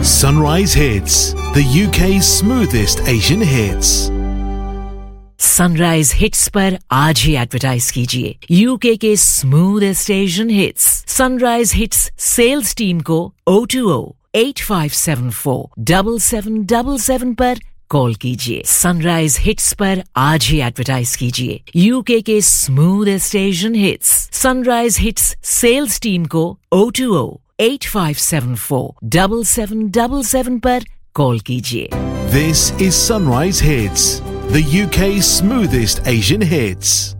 Sunrise Hits, the UK's smoothest Asian hits. Sunrise hits पर आज ही advertise कीजिए UK के smoothest Asian hits sunrise hits sales team को 020-8574-7777 पर कॉल कीजिए सनराइज हिट्स पर आज ही एडवर्टाइज कीजिए यूके के smoothest Asian hits sunrise hits sales team को 020-8574-7777 पर कॉल कीजिए This is Sunrise Hits, the UK's smoothest Asian hits.